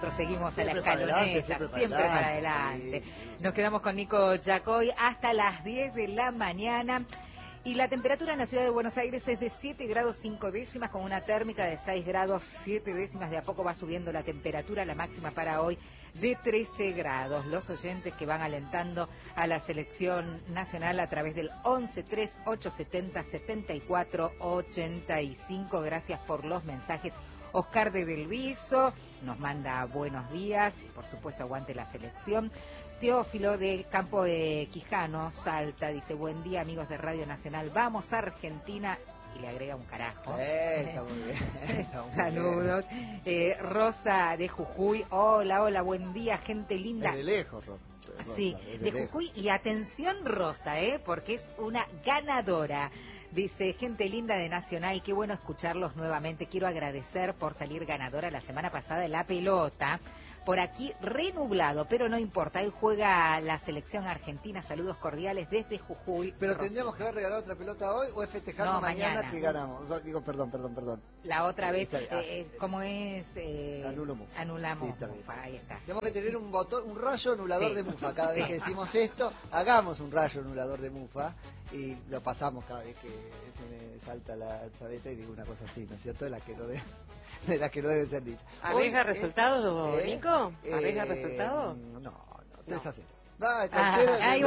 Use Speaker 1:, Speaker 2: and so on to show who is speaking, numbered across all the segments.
Speaker 1: nosotros seguimos a la escaloneta, siempre para adelante. Nos quedamos con Nico Yacoy hasta las 10 de la mañana. Y la temperatura en la ciudad de Buenos Aires es de 7 grados 5 décimas, con una térmica de 6 grados 7 décimas. De a poco va subiendo la temperatura, la máxima para hoy de 13 grados. Los oyentes que van alentando a la selección nacional a través del 1138707485. Gracias por los mensajes. Oscar de Del Viso nos manda buenos días, por supuesto aguante la selección. Teófilo de Campo de Quijano, Salta, dice buen día amigos de Radio Nacional, vamos a Argentina, y le agrega un carajo.
Speaker 2: Está muy bien.
Speaker 1: Saludos. Rosa de Jujuy, hola, buen día, gente linda.
Speaker 2: Desde lejos, Rosa.
Speaker 1: Sí, de Jujuy, y atención Rosa, porque es una ganadora. Dice, gente linda de Nacional, qué bueno escucharlos nuevamente. Quiero agradecer por salir ganadora la semana pasada en la pelota. Por aquí renublado, pero no importa. Hoy juega la selección argentina. Saludos cordiales desde Jujuy.
Speaker 2: Pero tendríamos que haber regalado otra pelota hoy o es festejando mañana que ganamos. Digo, perdón.
Speaker 1: La otra vez, ¿cómo es?
Speaker 2: Anulamos
Speaker 1: Mufa, ahí está.
Speaker 2: Tenemos que tener un botón, un rayo anulador de Mufa. Cada vez que decimos esto, hagamos un rayo anulador de Mufa y lo pasamos cada vez que se me salta la chaveta y digo una cosa así, ¿no es cierto? De la que no debe ser dicha.
Speaker 3: ¿Arriesga resultados, Nico? ¿Arriesga resultados?
Speaker 2: No, 3-0.
Speaker 3: Ahí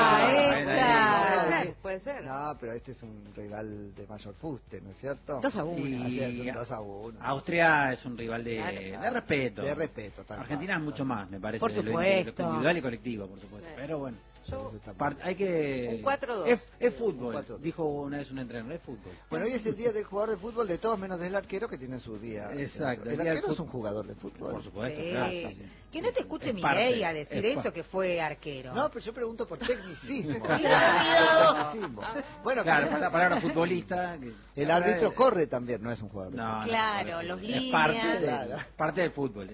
Speaker 3: va, puede ser.
Speaker 2: No, pero este es un rival de mayor fuste, ¿no es cierto?
Speaker 4: 2-1.
Speaker 2: Así es, un 2-1.
Speaker 4: Austria es un rival de respeto.
Speaker 2: De respeto, tal
Speaker 4: Argentina es mucho más, me parece.
Speaker 1: Por supuesto.
Speaker 4: Lo individual y colectivo, por supuesto. Pero bueno. Hay que...
Speaker 3: Un 4-2.
Speaker 4: Es fútbol, dijo una vez un entrenador, es fútbol.
Speaker 2: Bueno, hoy es el día del jugador de fútbol de todos menos del arquero que tiene su día.
Speaker 4: Exacto.
Speaker 2: El arquero es un jugador de fútbol.
Speaker 4: Por supuesto,
Speaker 1: sí.
Speaker 4: Claro.
Speaker 1: Que no te escuche Milei a decir eso, que fue arquero.
Speaker 2: No, pero yo pregunto por tecnicismo.
Speaker 4: Bueno, claro, la palabra futbolista...
Speaker 2: El árbitro corre también, no es un jugador de fútbol.
Speaker 3: Claro, los líneas...
Speaker 4: Parte del fútbol,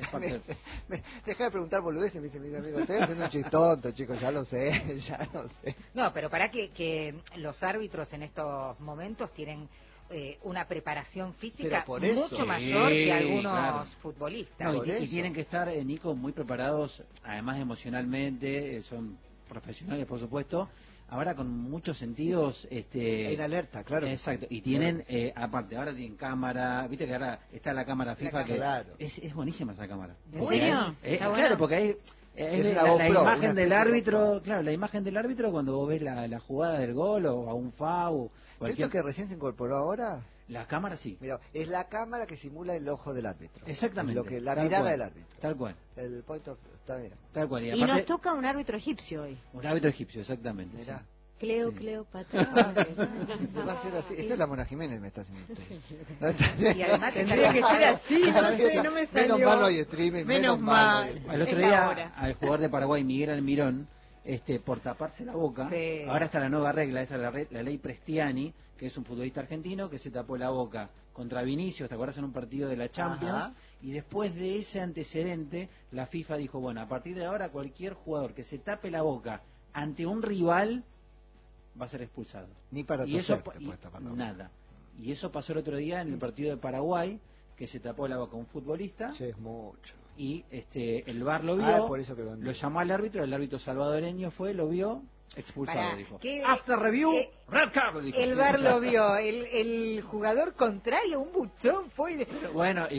Speaker 2: Deja de preguntar boludeces, me dice mi amigo, estoy haciendo un chistonto, chicos, ya lo sé.
Speaker 1: No, pero para que los árbitros en estos momentos tienen una preparación física mucho mayor que algunos futbolistas.
Speaker 4: No, y tienen que estar, Nico, muy preparados, además emocionalmente, son profesionales, por supuesto. Ahora con muchos sentidos
Speaker 2: en alerta, claro.
Speaker 4: Exacto, y tienen aparte, ahora tienen cámara, viste que ahora está la cámara FIFA, es buenísima esa cámara.
Speaker 1: Bueno,
Speaker 4: claro, porque hay la imagen del árbitro, claro, la imagen del árbitro cuando vos ves la jugada del gol o a un foul.
Speaker 2: ¿Esto que recién se incorporó ahora?
Speaker 4: La cámara sí.
Speaker 2: Mira, es la cámara que simula el ojo del árbitro.
Speaker 4: Exactamente.
Speaker 2: La mirada del árbitro.
Speaker 4: Tal cual.
Speaker 2: El point of... Está bien.
Speaker 4: Tal cual.
Speaker 3: Y aparte, nos toca un árbitro egipcio hoy.
Speaker 4: Un árbitro egipcio, exactamente.
Speaker 2: Mirá.
Speaker 3: Cleopatra.
Speaker 2: Va a ser así. Esa es la Mona Jiménez, me está haciendo usted.
Speaker 1: Y además
Speaker 3: tendría que ser así, no me salió.
Speaker 2: Menos mal no hay streaming, menos mal.
Speaker 4: El otro día, al jugador de Paraguay, Miguel Almirón, por taparse la boca, ahora está la nueva regla, esa es la ley Prestiani, que es un futbolista argentino que se tapó la boca contra Vinicius, ¿te acuerdas? En un partido de la Champions, y después de ese antecedente, la FIFA dijo, bueno, a partir de ahora cualquier jugador que se tape la boca ante un rival va a ser expulsado.
Speaker 2: Ni para toser te puedes tapar la boca.
Speaker 4: Nada. Y eso pasó el otro día en el partido de Paraguay, que se tapó la boca un futbolista.
Speaker 2: Sí, es mucho.
Speaker 4: Y el VAR lo vio,
Speaker 2: por eso
Speaker 4: lo llamó al árbitro, el árbitro salvadoreño fue, lo vio, expulsado, dijo.
Speaker 1: After
Speaker 4: review, red card, dijo.
Speaker 1: El VAR lo vio, el jugador contrario, un buchón fue...
Speaker 4: Pero bueno,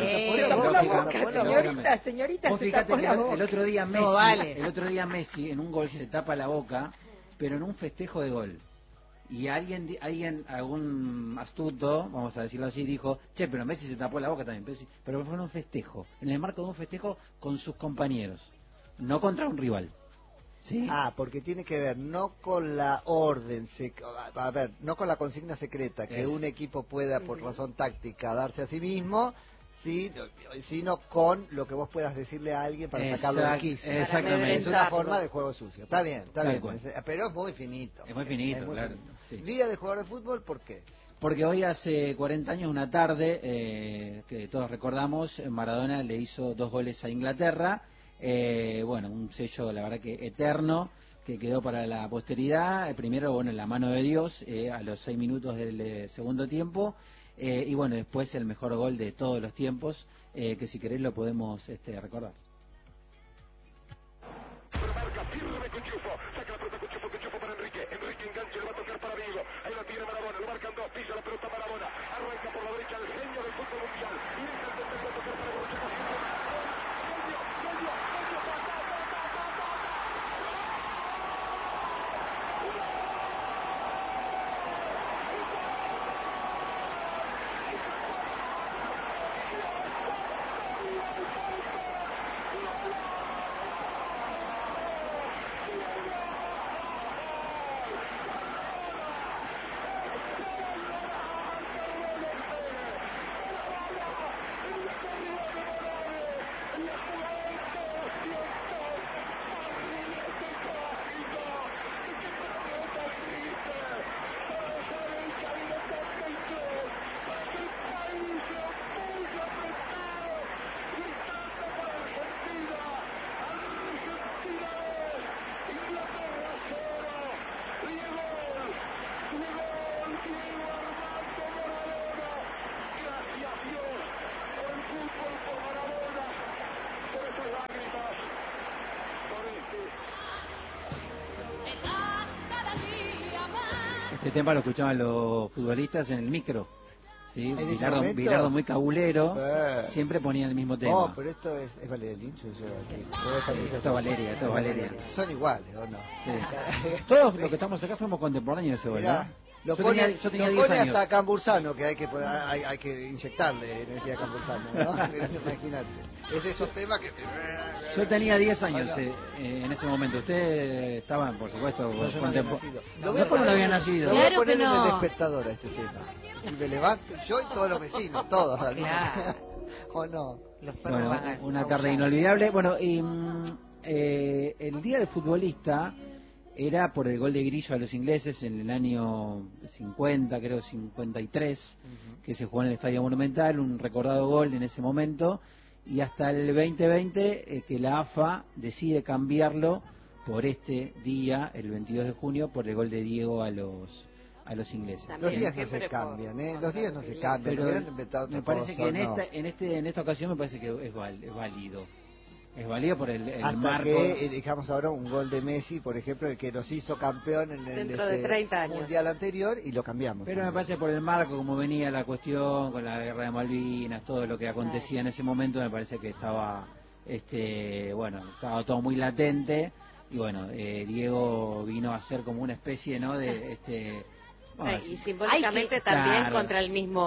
Speaker 1: señorita,
Speaker 4: vos fíjate que el otro día Messi, en un gol se tapa la boca, pero en un festejo de gol. Y algún astuto, vamos a decirlo así, dijo, pero Messi se tapó la boca también, pero fue en un festejo, en el marco de un festejo con sus compañeros, no contra un rival. ¿Sí?
Speaker 2: Porque tiene que ver no con la orden, no con la consigna secreta que un equipo pueda por razón táctica darse a sí mismo, sino con lo que vos puedas decirle a alguien para sacarlo del quicio.
Speaker 4: Exactamente.
Speaker 2: Es una forma de juego sucio. Está bien. Pero es muy finito.
Speaker 4: Es muy finito, claro. Sí.
Speaker 2: Día de jugador de fútbol, ¿por qué?
Speaker 4: Porque hoy hace 40 años, una tarde, que todos recordamos, Maradona le hizo 2 goles a Inglaterra. Un sello, la verdad que eterno, que quedó para la posteridad. Primero, en la mano de Dios, a los 6 minutos del segundo tiempo. y bueno, después el mejor gol de todos los tiempos, que si querés lo podemos recordar.
Speaker 5: Firme Cuchufo, saca la pelota Cuchufo para Enrique engancha, le va a tocar para Vigo, ahí la tiene Maradona, lo marcan dos, pisa la pelota Maradona, arranca por la derecha el genio del fútbol mundial, y le va a tocar para Borruchaga, genio,
Speaker 4: Este tema lo escuchaban los futbolistas en el micro, ¿sí? Bilardo muy cabulero, siempre ponían el mismo tema.
Speaker 2: Oh, pero esto es Valeria Lynch.
Speaker 4: Esto es Valeria.
Speaker 2: Son iguales, ¿o no?
Speaker 4: Sí. Todos los que estamos acá fuimos contemporáneos de ese gol, ¿no?
Speaker 2: Yo tenía 10 años. Hasta Cambursano, que hay que inyectarle energía a Cambursano, ¿no? Imagínate. Es de esos temas que...
Speaker 4: Yo tenía 10 años en ese momento. Ustedes estaban, por supuesto,
Speaker 2: contemporáneos.
Speaker 4: ¿Cómo no había nacido?
Speaker 2: Claro, voy a ponerle en el despertador a este tema. Y me levanto yo y todos los vecinos, todos.
Speaker 1: Claro.
Speaker 2: ¿O no?
Speaker 4: Bueno, una tarde inolvidable. Bueno, y el día del futbolista era por el gol de Grillo a los ingleses en el año 50, creo 53, que se jugó en el Estadio Monumental, un recordado gol en ese momento, y hasta el 2020 que la AFA decide cambiarlo por este día, el 22 de junio, por el gol de Diego a los ingleses.
Speaker 2: Los días no se cambian, los días no se cambian.
Speaker 4: Pero me parece que en esta ocasión me parece que es válido. Es válido por el
Speaker 2: hasta
Speaker 4: marco.
Speaker 2: Que dejamos ahora un gol de Messi, por ejemplo, el que nos hizo campeón en el
Speaker 3: dentro de 30 años.
Speaker 2: Mundial anterior, y lo cambiamos.
Speaker 4: Pero me parece por el marco, como venía la cuestión con la guerra de Malvinas, todo lo que acontecía en ese momento, me parece que estaba todo muy latente, y bueno, Diego vino a ser como una especie, ¿no?, de
Speaker 3: y simbólicamente también contra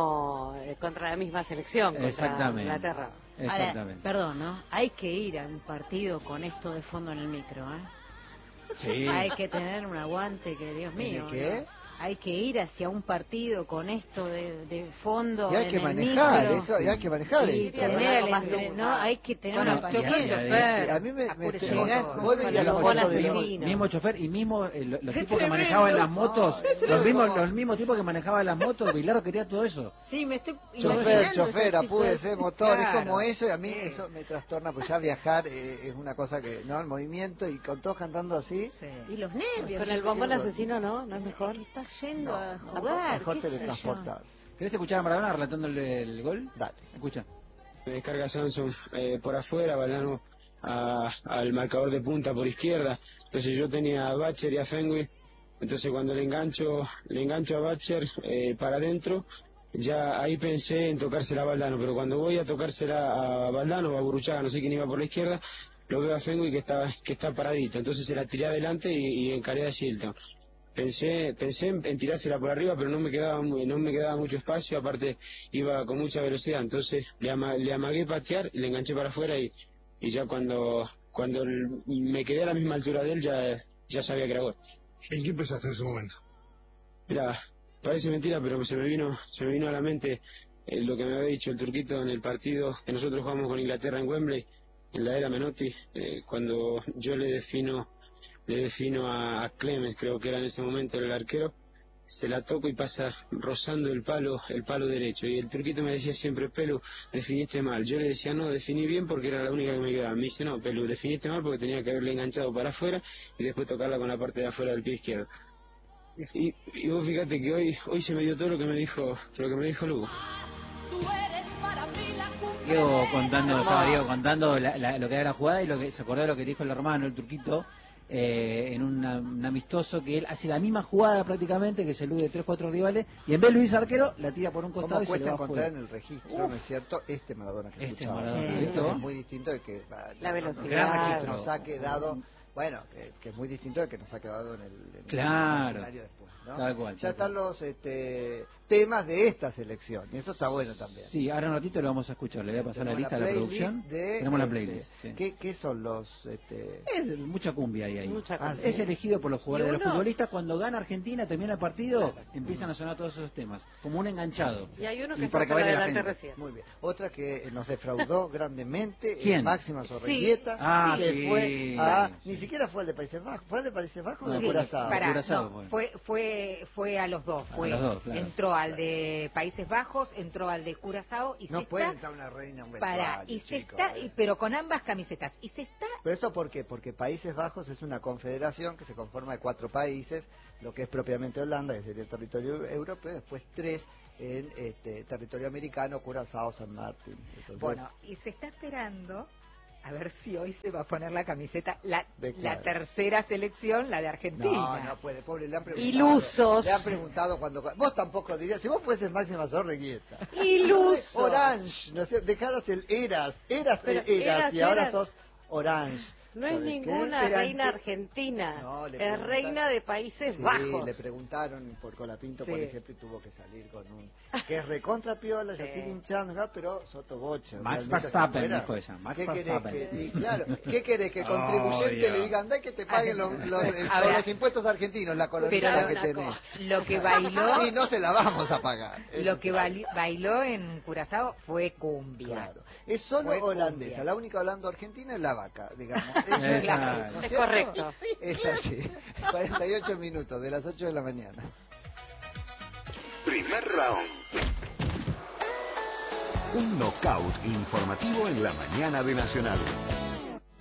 Speaker 3: la misma selección, contra Inglaterra.
Speaker 4: Exactamente.
Speaker 6: Ahora, perdón, ¿no? Hay que ir a un partido con esto de fondo en el micro, ¿eh?
Speaker 4: Sí.
Speaker 6: Hay que tener un aguante que, Dios mío.
Speaker 2: ¿Qué?
Speaker 6: ¿No? Hay que ir hacia un partido con esto de fondo.
Speaker 2: Y hay que manejar eso, y hay que manejar
Speaker 6: y tener hay que tener una
Speaker 1: chofer.
Speaker 2: A mí me
Speaker 4: vos veías la foto de mismo chofer y mismo los tipos que manejaban las motos, los mismos tipos que manejaban las motos. Bilardo quería todo eso.
Speaker 6: Sí, me estoy
Speaker 2: chofer, apúrese, motor, es como eso, y a mí eso me trastorna, pues ya viajar es una cosa que, ¿no? El movimiento, y con todos cantando así.
Speaker 6: Sí. Y los nervios.
Speaker 3: Con el bombón asesino, ¿no? ¿No es mejor?
Speaker 6: Estás yendo a jugar.
Speaker 2: Mejor teletransportarse.
Speaker 4: ¿Querés escuchar a Maradona relatándole el gol?
Speaker 2: Dale.
Speaker 4: Escucha.
Speaker 7: Me descarga Samson por afuera, Valdano al marcador de punta por izquierda. Entonces yo tenía a Bacher y a Fenwick. Entonces cuando le engancho a Bacher para adentro, ya ahí pensé en tocársela a Valdano. Pero cuando voy a tocársela a Valdano o a Burruchaga, no sé quién iba por la izquierda, lo veo a Fenwick que está paradito. Entonces se la tiré adelante y encaré a Shilton. Pensé en tirársela por arriba, pero no me quedaba mucho espacio, aparte iba con mucha velocidad, entonces le amagué patear y le enganché para afuera, y ya cuando me quedé a la misma altura de él ya sabía que era gol.
Speaker 5: ¿En qué pensaste en ese momento?
Speaker 7: Mira, parece mentira, pero se me vino a la mente lo que me había dicho el turquito en el partido que nosotros jugamos con Inglaterra en Wembley, en la era Menotti, cuando yo le defino a Clemens, creo que era en ese momento el arquero, se la toco y pasa rozando el palo derecho, y el turquito me decía siempre: Pelu, definiste mal. Yo le decía: no, definí bien porque era la única que me quedaba. Me dice: no, Pelu, definiste mal porque tenía que haberle enganchado para afuera y después tocarla con la parte de afuera del pie izquierdo. Y vos fíjate que hoy se me dio todo lo que me dijo Lugo.
Speaker 4: Diego contando lo que era la jugada y lo que se acordó de lo que dijo el hermano, el turquito, en un amistoso, que él hace la misma jugada prácticamente, que se elude 3-4 rivales, y en vez de Luis Arquero, la tira por un costado y se le va
Speaker 2: encontrar
Speaker 4: fuera.
Speaker 2: en el registro, ¿no es cierto? Este Maradona que
Speaker 4: Maradona,
Speaker 2: esto es muy distinto de que
Speaker 6: la velocidad
Speaker 2: nos ha quedado, bueno, que es muy distinto de que nos ha quedado en el
Speaker 4: claro,
Speaker 2: después, ¿no?
Speaker 4: tal cual.
Speaker 2: Ya están los temas de esta selección, y eso está bueno también.
Speaker 4: Sí, ahora un ratito lo vamos a escuchar, le voy a pasar la lista de la producción. Tenemos la playlist. Sí.
Speaker 2: ¿Qué son los...?
Speaker 4: Es mucha cumbia ahí.
Speaker 6: Mucha cumbia.
Speaker 4: Es elegido por los jugadores, de los futbolistas. Cuando gana Argentina, termina el partido, empiezan a sonar todos esos temas, como un enganchado.
Speaker 6: Y hay uno que
Speaker 4: para que baile la gente.
Speaker 6: Recién.
Speaker 2: Muy bien. Otra que nos defraudó grandemente,
Speaker 4: Máxima
Speaker 2: Zorrigueta,
Speaker 4: que
Speaker 2: fue ni siquiera fue el de Países Bajos, ¿fue el de Países Bajos o de Curazao?
Speaker 1: Fue a los dos, claro. Entró al de Países Bajos, entró al de Curazao y
Speaker 2: no puede entrar una reina, un vestuario,
Speaker 1: y se está, pero con ambas camisetas, y se está.
Speaker 2: ¿Pero esto por qué? Porque Países Bajos es una confederación que se conforma de 4 países, lo que es propiamente Holanda, que sería el territorio europeo, y después 3 en territorio americano, Curazao, San Martín. Entonces,
Speaker 1: bueno, y se está esperando a ver si hoy se va a poner la camiseta, la tercera selección, la de Argentina.
Speaker 2: No puede, pobre, le han preguntado.
Speaker 6: Ilusos.
Speaker 2: Le han preguntado cuando... Vos tampoco dirías, si vos fueses Máxima Zorrigueta.
Speaker 6: Ilusos.
Speaker 2: Orange, ¿no es cierto? Dejaras el eras y ahora sos Orange.
Speaker 6: No es ninguna reina argentina, es reina de Países Bajos.
Speaker 2: Le preguntaron por Colapinto, por ejemplo, y tuvo que salir con un... que es recontra piola, ya sigue hinchando, pero sotobocha.
Speaker 4: Max Verstappen, dijo ella, Max Verstappen.
Speaker 2: Claro, ¿qué querés? Que contribuyente le digan, que te paguen los impuestos argentinos, la colonial que tenés.
Speaker 1: Lo que bailó...
Speaker 2: y no se la vamos a pagar.
Speaker 1: Lo que bailó en Curazao fue cumbia.
Speaker 2: Claro, es solo holandesa, cumbia. La única holando-argentina es la vaca, digamos.
Speaker 6: Es correcto.
Speaker 2: Sí, es así. 48 minutos, de las 8 de la mañana.
Speaker 5: Primer round. Un knockout informativo en la mañana de Nacional.